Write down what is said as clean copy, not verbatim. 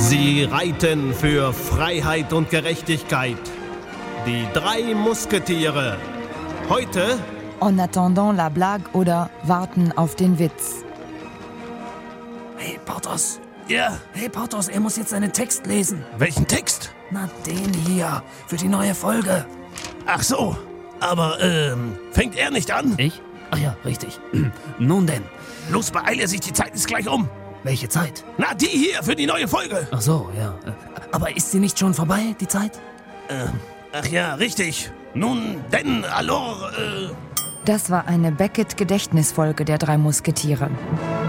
Sie reiten für Freiheit und Gerechtigkeit. Die 3 Musketiere. Heute En attendant la blague oder Warten auf den Witz. Hey, Porthos. Ja. Hey, Porthos, er muss jetzt seinen Text lesen. Welchen Text? Na, den hier. Für die neue Folge. Ach so. Aber, fängt er nicht an? Ich? Ach ja, richtig. Nun denn. Los, beeile sich, die Zeit ist gleich um. Welche Zeit? Na, die hier für die neue Folge. Ach so, ja. Aber ist sie nicht schon vorbei, die Zeit? Ach ja, richtig. Nun, denn, alors, Das war eine Beckett-Gedächtnisfolge der 3 Musketiere.